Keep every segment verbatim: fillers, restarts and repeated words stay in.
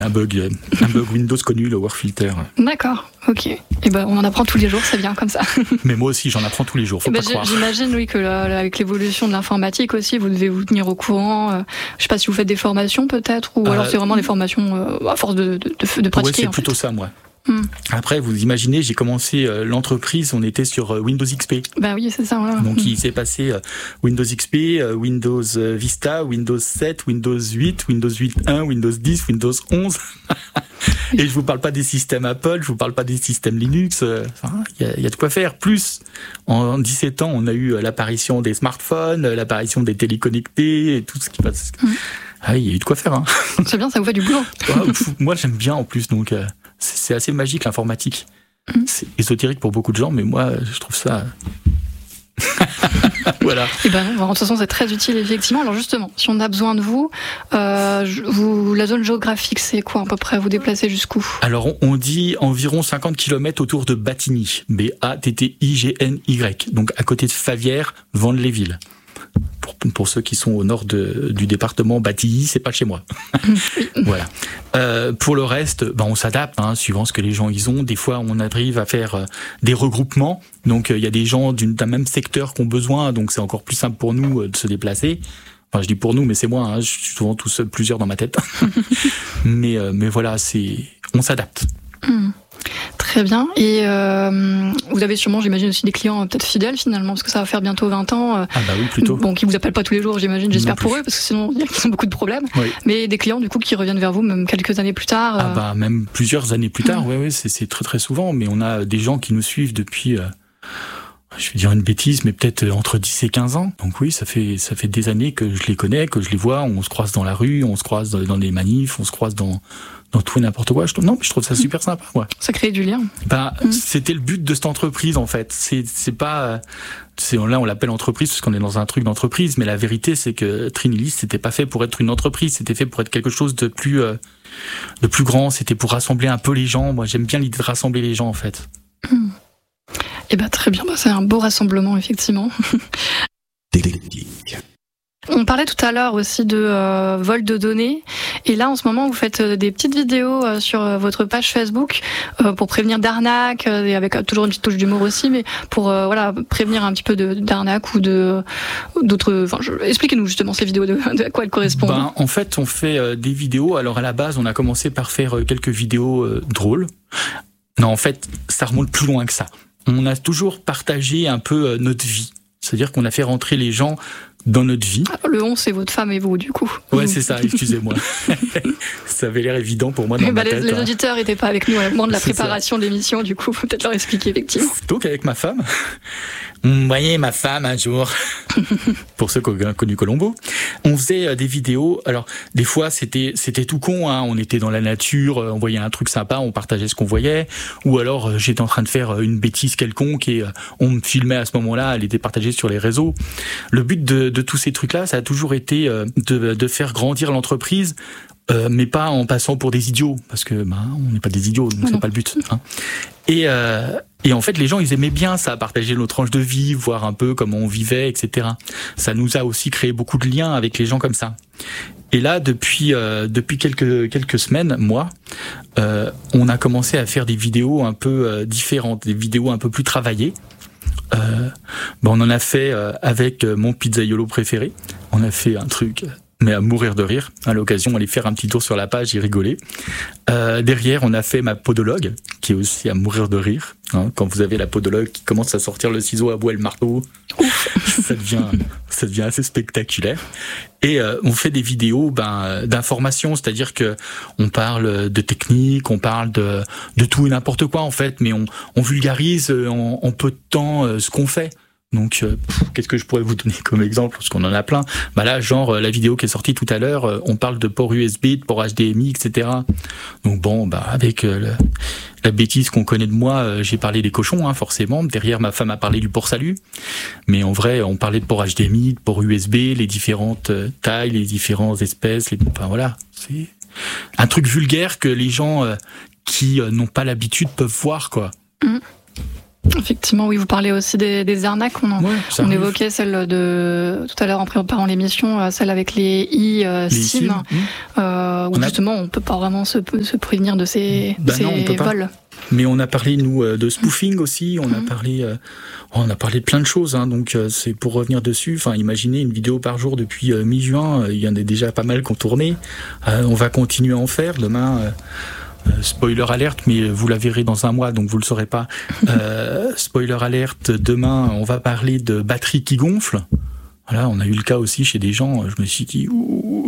Un bug, un bug Windows connu, le WarFilter. D'accord, ok. Et ben on en apprend tous les jours, c'est bien comme ça. Mais moi aussi, j'en apprends tous les jours, faut ben, pas croire. J'imagine, oui, que là, avec l'évolution de l'informatique aussi, vous devez vous tenir au courant. Euh, je sais pas si vous faites des formations peut-être, ou euh, alors c'est vraiment des formations euh, à force de, de, de, de pratiquer. Ouais, c'est en plutôt fait. ça, moi. Hmm. Après, vous imaginez, j'ai commencé euh, l'entreprise, on était sur euh, Windows X P. Bah oui, c'est ça. Voilà. Donc hmm. il s'est passé euh, Windows X P, euh, Windows Vista, Windows sept, Windows huit, Windows huit point un, Windows dix, Windows onze. Et je vous parle pas des systèmes Apple, je vous parle pas des systèmes Linux. Il euh, y, a, y a de quoi faire. Plus, en dix-sept ans, on a eu l'apparition des smartphones, l'apparition des téléconnectés et tout ce qui passe. Hmm. Ah, il y a eu de quoi faire. Hein. C'est bien, ça vous fait du boulot. Ouais, pff, moi, j'aime bien en plus, donc euh, c'est, c'est assez magique l'informatique. Mmh. C'est ésotérique pour beaucoup de gens, mais moi, je trouve ça. Voilà. Et ben, de toute façon, c'est très utile, effectivement. Alors justement, si on a besoin de vous, euh, vous la zone géographique, c'est quoi à peu près? Vous déplacez jusqu'où? Alors, on, on dit environ cinquante kilomètres autour de Battigny, B A T T I G N Y, donc à côté de Favières, Vannes-les-Villes. Pour, pour ceux qui sont au nord de, du département Batilly, c'est pas chez moi. Voilà. Euh, pour le reste, ben on s'adapte, hein, suivant ce que les gens ils ont. Des fois, on arrive à faire euh, des regroupements. Donc, il euh, y a des gens d'une, d'un même secteur qui ont besoin, donc c'est encore plus simple pour nous euh, de se déplacer. Enfin, je dis pour nous, mais c'est moi. Hein, je suis souvent tout seul, plusieurs dans ma tête. mais, euh, mais voilà, c'est, on s'adapte. Mmh. Très bien. Et euh, vous avez sûrement, j'imagine, aussi des clients peut-être fidèles finalement, parce que ça va faire bientôt vingt ans. Euh, ah bah oui, plutôt. Bon, qui vous appellent pas tous les jours, j'imagine, j'espère pour eux, parce que sinon, ils ont beaucoup de problèmes. Oui. Mais des clients, du coup, qui reviennent vers vous même quelques années plus tard. Euh... Ah bah même plusieurs années plus tard, mmh. ouais, ouais, c'est, c'est très très souvent. Mais on a des gens qui nous suivent depuis... Euh... Je vais dire une bêtise, mais peut-être entre dix et quinze ans. Donc oui, ça fait ça fait des années que je les connais, que je les vois. On se croise dans la rue, on se croise dans les manifs, on se croise dans dans tout et n'importe quoi. Je trouve, non, mais je trouve ça super sympa. Ouais. Ça crée du lien. Bah, mmh. C'était le but de cette entreprise en fait. C'est c'est pas c'est là on l'appelle entreprise parce qu'on est dans un truc d'entreprise, mais la vérité c'est que Trinilis c'était pas fait pour être une entreprise, c'était fait pour être quelque chose de plus euh, de plus grand. C'était pour rassembler un peu les gens. Moi, j'aime bien l'idée de rassembler les gens en fait. Mmh. Eh ben, très bien, c'est un beau rassemblement, effectivement. On parlait tout à l'heure aussi de euh, vol de données, et là en ce moment vous faites euh, des petites vidéos euh, sur euh, votre page Facebook euh, pour prévenir d'arnaques, euh, et avec euh, toujours une petite touche d'humour aussi, mais pour euh, voilà prévenir un petit peu de, d'arnaques ou de d'autres. Enfin, je, expliquez-nous justement ces vidéos, de, de à quoi elles correspondent. Ben, en fait, on fait euh, des vidéos. Alors à la base, on a commencé par faire euh, quelques vidéos euh, drôles. Non, en fait, ça remonte plus loin que ça. On a toujours partagé un peu notre vie. C'est-à-dire qu'on a fait rentrer les gens dans notre vie. Le on, c'est votre femme et vous, du coup. Ouais, c'est ça, excusez-moi. Ça avait l'air évident pour moi dans bah, ma les, tête. Les hein. auditeurs n'étaient pas avec nous au moment de la c'est préparation ça. De l'émission, du coup, faut peut-être leur expliquer, effectivement. Donc, avec ma femme, vous voyez ma femme un jour, pour ceux qui ont connu Colombo, on faisait des vidéos. Alors, des fois, c'était c'était tout con. Hein. On était dans la nature, on voyait un truc sympa, on partageait ce qu'on voyait. Ou alors, j'étais en train de faire une bêtise quelconque et on me filmait à ce moment-là, elle était partagée sur les réseaux. Le but de, de tous ces trucs-là, ça a toujours été de, de faire grandir l'entreprise, euh, mais pas en passant pour des idiots, parce que bah, on n'est pas des idiots, donc ouais, c'est non. pas le but. Hein. Et, euh, et en fait, les gens, ils aimaient bien ça, partager nos tranches de vie, voir un peu comment on vivait, et cetera. Ça nous a aussi créé beaucoup de liens avec les gens comme ça. Et là, depuis euh, depuis quelques quelques semaines, mois, euh, on a commencé à faire des vidéos un peu euh, différentes, des vidéos un peu plus travaillées. Euh, ben on en a fait euh, avec mon pizzaiolo préféré. On a fait un truc, mais à mourir de rire. À l'occasion, aller faire un petit tour sur la page et rigoler. Euh, derrière, on a fait ma podologue, qui est aussi à mourir de rire. Hein, quand vous avez la podologue qui commence à sortir le ciseau à bois et le marteau, ça devient, ça devient assez spectaculaire. Et euh, on fait des vidéos ben, d'information, c'est-à-dire que on parle de technique, on parle de, de tout et n'importe quoi en fait, mais on, on vulgarise en, en peu de temps euh, ce qu'on fait. Donc, euh, pff, qu'est-ce que je pourrais vous donner comme exemple, parce qu'on en a plein. Bah là, genre la vidéo qui est sortie tout à l'heure, euh, on parle de port U S B, de port H D M I, et cetera. Donc bon, bah avec euh, le, la bêtise qu'on connaît de moi, euh, j'ai parlé des cochons, hein, forcément. Derrière, ma femme a parlé du port salut, mais en vrai, on parlait de port H D M I, de port U S B, les différentes euh, tailles, les différentes espèces. Les... Enfin voilà, c'est un truc vulgaire que les gens euh, qui euh, n'ont pas l'habitude peuvent voir, quoi. Mmh. Effectivement, oui, vous parlez aussi des, des arnaques. On, en, ouais, on évoquait celle de tout à l'heure en préparant l'émission, celle avec les e-SIM, euh, mmh. euh, où on justement a... on peut pas vraiment se, se prévenir de ces, bah ces non, on peut pas. vols. Mais on a parlé nous de spoofing aussi, on mmh. a parlé, euh, on a parlé de plein de choses. Hein, donc euh, c'est pour revenir dessus. Enfin, imaginez une vidéo par jour depuis euh, mi-juin. Il y en a déjà pas mal qui ont tourné. Euh, on va continuer à en faire demain. Euh, Euh, spoiler alerte, mais vous la verrez dans un mois, donc vous le saurez pas. Euh, spoiler alerte, demain, on va parler de batteries qui gonflent. Voilà, on a eu le cas aussi chez des gens, je me suis dit, ouh,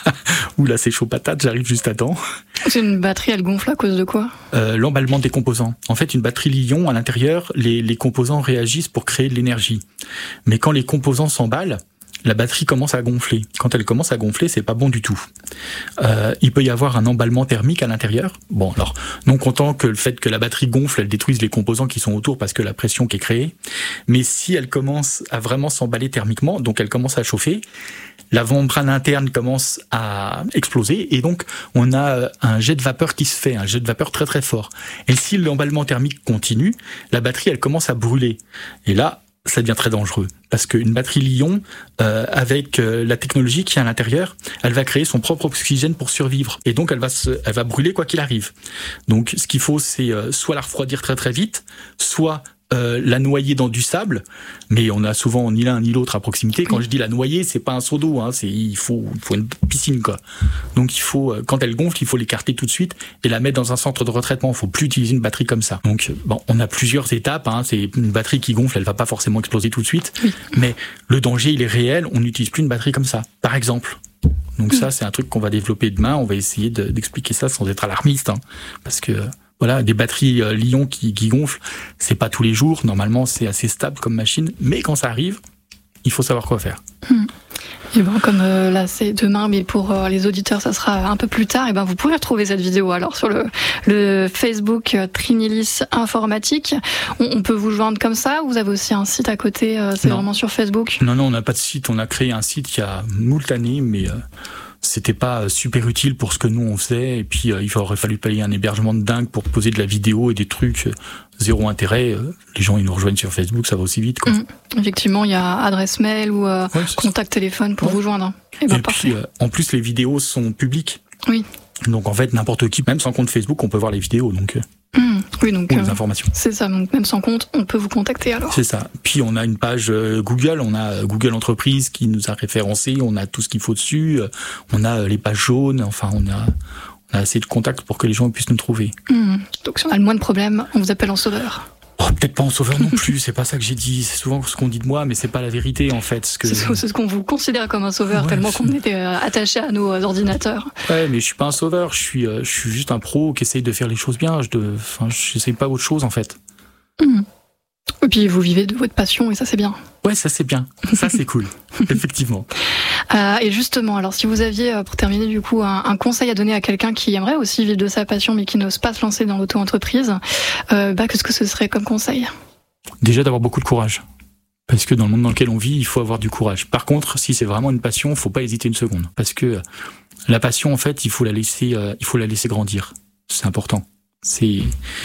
ouh là c'est chaud patate, j'arrive juste à temps. C'est une batterie, elle gonfle à cause de quoi ? euh, L'emballement des composants. En fait, une batterie Li-ion, à l'intérieur, les, les composants réagissent pour créer de l'énergie. Mais quand les composants s'emballent, la batterie commence à gonfler. Quand elle commence à gonfler, c'est pas bon du tout. Euh, il peut y avoir un emballement thermique à l'intérieur. Bon, alors, non content que le fait que la batterie gonfle, elle détruise les composants qui sont autour parce que la pression qui est créée. Mais si elle commence à vraiment s'emballer thermiquement, donc elle commence à chauffer, la membrane interne commence à exploser et donc on a un jet de vapeur qui se fait, un jet de vapeur très très fort. Et si l'emballement thermique continue, la batterie, elle commence à brûler. Et là, ça devient très dangereux. Parce qu'une batterie Li-ion, euh, avec euh, la technologie qui est à l'intérieur, elle va créer son propre oxygène pour survivre. Et donc, elle va, se, elle va brûler quoi qu'il arrive. Donc, ce qu'il faut, c'est euh, soit la refroidir très très vite, soit euh, la noyer dans du sable. Mais on a souvent ni l'un ni l'autre à proximité. Quand je dis la noyer, c'est pas un seau d'eau, hein, c'est, il faut, il faut une piscine, quoi. Donc, il faut, euh, quand elle gonfle, il faut l'écarter tout de suite et la mettre dans un centre de retraitement. Il faut plus utiliser une batterie comme ça. Donc, bon, on a plusieurs étapes, hein. C'est une batterie qui gonfle, elle va pas forcément exploser tout de suite. Oui. Mais le danger, il est réel. On n'utilise plus une batterie comme ça, par exemple. Donc, mmh. ça, c'est un truc qu'on va développer demain. On va essayer de, d'expliquer ça sans être alarmiste, hein, parce que voilà, des batteries euh, Li-ion qui, qui gonflent, c'est pas tous les jours. Normalement, c'est assez stable comme machine, mais quand ça arrive, il faut savoir quoi faire. Mmh. Et bon, comme euh, là c'est demain, mais pour euh, les auditeurs ça sera un peu plus tard, et ben vous pourrez retrouver cette vidéo alors sur le, le Facebook euh, Trinilis Informatique. On, on peut vous joindre comme ça, vous avez aussi un site à côté, euh, c'est non. vraiment sur Facebook ? Non, non, on n'a pas de site, on a créé un site il y a moult années, mais euh, c'était pas super utile pour ce que nous on faisait, et puis euh, il aurait fallu payer un hébergement de dingue pour poser de la vidéo et des trucs, euh, zéro intérêt. Euh, les gens ils nous rejoignent sur Facebook, ça va aussi vite, quoi. Mmh. Effectivement, il y a adresse mail ou euh, ouais, contact téléphone pour ouais. vous joindre. Et, ben, et puis, euh, en plus, les vidéos sont publiques. Oui. Donc en fait, n'importe qui, même sans compte Facebook, on peut voir les vidéos. Donc. Euh... Mmh, oui, donc, ou les euh, informations. C'est ça, donc même sans compte, on peut vous contacter alors. C'est ça. Puis on a une page euh, Google, on a Google Entreprise qui nous a référencé, on a tout ce qu'il faut dessus, euh, on a euh, les pages jaunes, enfin on a, on a assez de contacts pour que les gens puissent nous trouver. Mmh. Donc si on a le moins de problèmes, on vous appelle en sauveur. Oh, peut-être pas en sauveur non plus, c'est pas ça que j'ai dit, c'est souvent ce qu'on dit de moi, mais c'est pas la vérité en fait. Ce que... c'est, c'est ce qu'on vous considère comme un sauveur, ouais, tellement c'est... qu'on était attaché à nos ordinateurs. Ouais, mais je suis pas un sauveur, je suis, euh, je suis juste un pro qui essaye de faire les choses bien, je de... enfin, j'essaye pas autre chose en fait. Mmh. Et puis vous vivez de votre passion et ça c'est bien. Ouais, ça c'est bien, ça c'est cool, effectivement. Euh, et justement, alors si vous aviez, pour terminer du coup, un, un conseil à donner à quelqu'un qui aimerait aussi vivre de sa passion mais qui n'ose pas se lancer dans l'auto-entreprise, euh, bah, qu'est-ce que ce serait comme conseil ? Déjà d'avoir beaucoup de courage. Parce que dans le monde dans lequel on vit, il faut avoir du courage. Par contre, si c'est vraiment une passion, il ne faut pas hésiter une seconde. Parce que la passion, en fait, il faut la laisser, euh, il faut la laisser grandir. C'est important. C'est...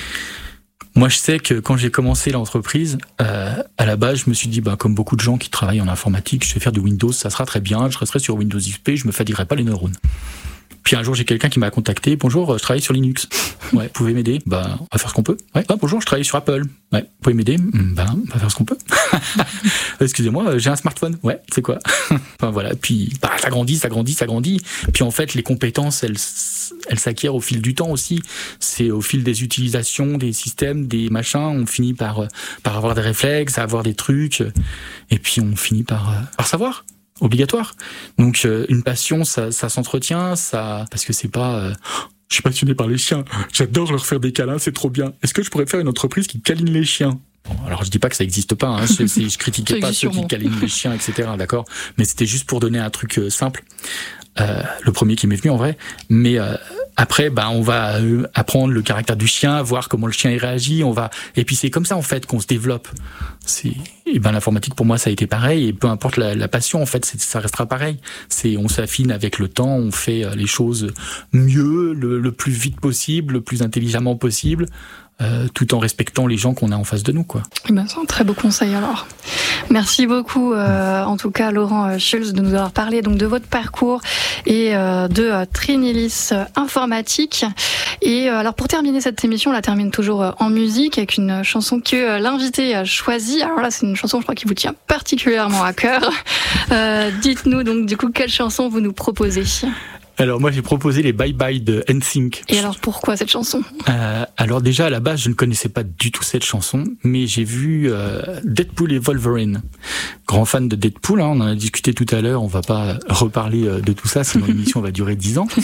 Moi, je sais que quand j'ai commencé l'entreprise, euh, à la base, je me suis dit, bah, comme beaucoup de gens qui travaillent en informatique, je vais faire du Windows, ça sera très bien, je resterai sur Windows X P, je me fatiguerai pas les neurones. Puis un jour, j'ai quelqu'un qui m'a contacté. Bonjour, je travaille sur Linux. Ouais, vous pouvez m'aider ? Bah, on va faire ce qu'on peut. Ouais. Ah, bonjour, je travaille sur Apple. Ouais, vous pouvez m'aider ? Bah, on va faire ce qu'on peut. Excusez-moi, j'ai un smartphone. Ouais, c'est quoi ? Enfin voilà. Puis, bah, ça grandit, ça grandit, ça grandit. Puis en fait, les compétences, elles, elles s'acquièrent au fil du temps aussi. C'est au fil des utilisations, des systèmes, des machins. On finit par, par avoir des réflexes, avoir des trucs. Et puis on finit par, par savoir. Obligatoire. Donc euh, une passion, ça, ça s'entretient, ça parce que c'est pas. Euh... Je suis passionné par les chiens. J'adore leur faire des câlins, c'est trop bien. Est-ce que je pourrais faire une entreprise qui câline les chiens ? Bon, alors je dis pas que ça existe pas. Hein. Je, je critiquais pas ceux qui câlinent les chiens, et cetera. D'accord. Mais c'était juste pour donner un truc euh, simple. Euh, le premier qui m'est venu en vrai. Mais euh, après, bah, on va euh, apprendre le caractère du chien, voir comment le chien y réagit. On va et puis c'est comme ça en fait qu'on se développe. C'est et ben l'informatique pour moi ça a été pareil et peu importe la, la passion en fait c'est, ça restera pareil. C'est on s'affine avec le temps, on fait les choses mieux, le, le plus vite possible, le plus intelligemment possible. euh, tout en respectant les gens qu'on a en face de nous, quoi. Eh ben, c'est un très beau conseil alors. Merci beaucoup, euh, en tout cas, Laurent Schulz, de nous avoir parlé donc de votre parcours et euh, de euh, Trinilis Informatique. Et euh, alors pour terminer cette émission, on la termine toujours euh, en musique avec une chanson que euh, l'invité a choisie. Alors là, c'est une chanson, je crois, qui vous tient particulièrement à cœur. Euh, dites-nous donc du coup quelle chanson vous nous proposez. Alors moi j'ai proposé les Bye Bye de N Sync. Et alors pourquoi cette chanson ? euh, Alors déjà à la base je ne connaissais pas du tout cette chanson, mais j'ai vu euh, Deadpool et Wolverine. Grand fan de Deadpool, hein, on en a discuté tout à l'heure, on va pas reparler euh, de tout ça, sinon l'émission va durer dix ans.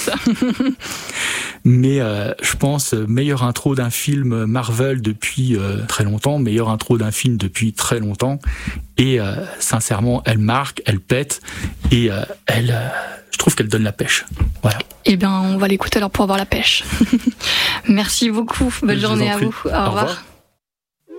Mais euh, je pense meilleure intro d'un film Marvel depuis euh, très longtemps, meilleure intro d'un film depuis très longtemps. Et euh, sincèrement elle marque, elle pète et euh, elle... Euh, je trouve qu'elle donne la pêche. Voilà. Eh bien, on va l'écouter alors pour avoir la pêche. Merci beaucoup. Bonne Je journée vous en à prie. vous. Au, Au revoir. revoir.